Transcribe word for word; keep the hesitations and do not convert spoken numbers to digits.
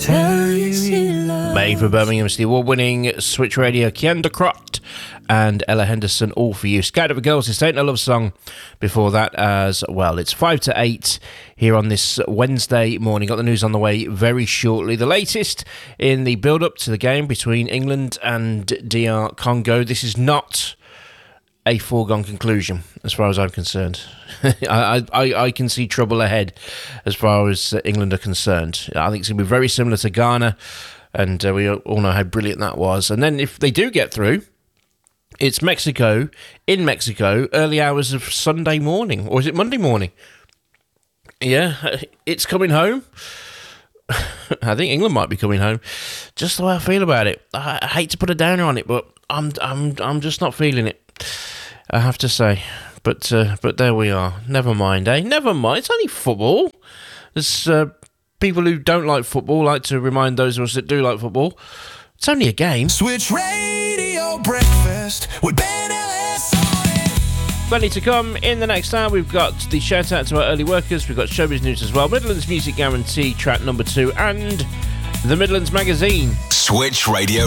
tell you he loves. Made for Birmingham, the award-winning Switch Radio, Kianda Crott and Ella Henderson, all for you. Scared of a Girls, This Ain't a Love Song before that as well. It's five to eight here on this Wednesday morning. Got the news on the way very shortly. The latest in the build-up to the game between England and D R Congo. This is not a foregone conclusion as far as I'm concerned. I, I, I can see trouble ahead as far as England are concerned. I think it's going to be very similar to Ghana, and uh, we all know how brilliant that was. And then if they do get through, it's Mexico, in Mexico, early hours of Sunday morning. Or is it Monday morning? Yeah, it's coming home. I think England might be coming home. Just the way I feel about it. I, I hate to put a downer on it, but I'm I'm I'm just not feeling it, I have to say. But uh, but there we are. Never mind, eh? Never mind. It's only football. There's uh, people who don't like football like to remind those of us that do like football. It's only a game. Switch Radio Breakfast with Ben Ellis on it. Plenty to come in the next hour. We've got the shout out to our early workers. We've got Showbiz News as well. Midlands Music Guarantee track number two and the Midlands Magazine. Switch Radio